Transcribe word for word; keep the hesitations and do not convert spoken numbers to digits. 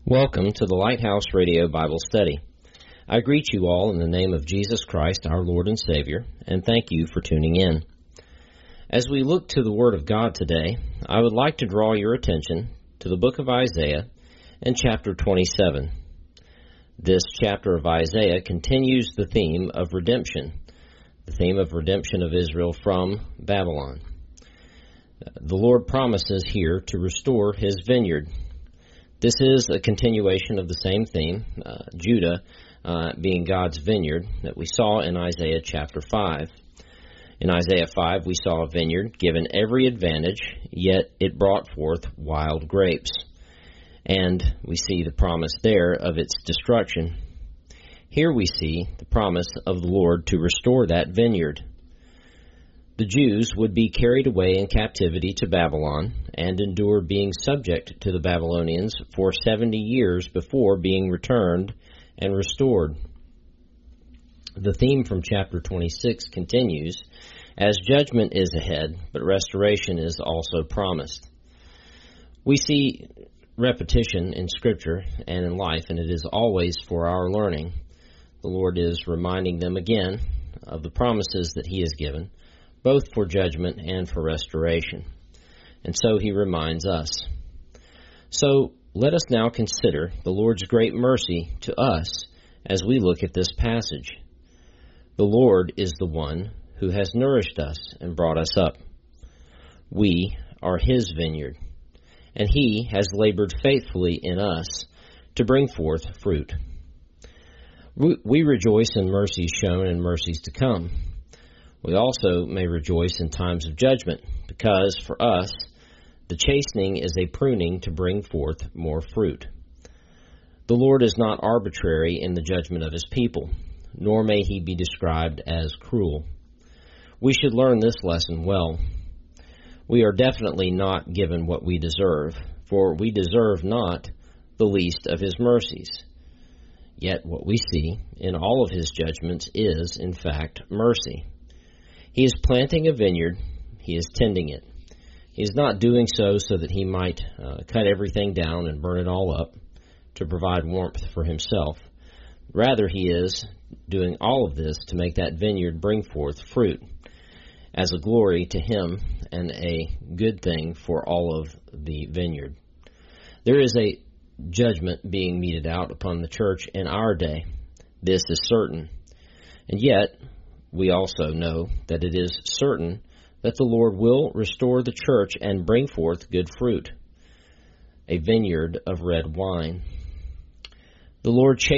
Welcome to the Lighthouse Radio Bible Study. I greet you all in the name of Jesus Christ, our Lord and Savior, and thank you for tuning in. As we look to the Word of God today, I would like to draw your attention to the book of Isaiah and chapter twenty-seven. This chapter of Isaiah continues the theme of redemption, the theme of redemption of Israel from Babylon. The Lord promises here to restore His vineyard. This is a continuation of the same theme, uh, Judah uh, being God's vineyard, that we saw in Isaiah chapter five. In Isaiah five, we saw a vineyard given every advantage, yet it brought forth wild grapes. And we see the promise there of its destruction. Here we see the promise of the Lord to restore that vineyard. The Jews would be carried away in captivity to Babylon and endure being subject to the Babylonians for seventy years before being returned and restored. The theme from chapter twenty-six continues, as judgment is ahead, but restoration is also promised. We see repetition in Scripture and in life, and it is always for our learning. The Lord is reminding them again of the promises that He has given, both for judgment and for restoration. And so He reminds us. So let us now consider the Lord's great mercy to us as we look at this passage. The Lord is the one who has nourished us and brought us up. We are His vineyard, and He has labored faithfully in us to bring forth fruit. We, we rejoice in mercies shown and mercies to come. We also may rejoice in times of judgment, because for us, the chastening is a pruning to bring forth more fruit. The Lord is not arbitrary in the judgment of His people, nor may He be described as cruel. We should learn this lesson well. We are definitely not given what we deserve, for we deserve not the least of His mercies. Yet what we see in all of His judgments is, in fact, mercy. He is planting a vineyard. He is tending it. He is not doing so so that He might uh, cut everything down and burn it all up to provide warmth for Himself. Rather, He is doing all of this to make that vineyard bring forth fruit as a glory to Him and a good thing for all of the vineyard. There is a judgment being meted out upon the church in our day. This is certain. And yet, we also know that it is certain that the Lord will restore the church and bring forth good fruit, a vineyard of red wine. The Lord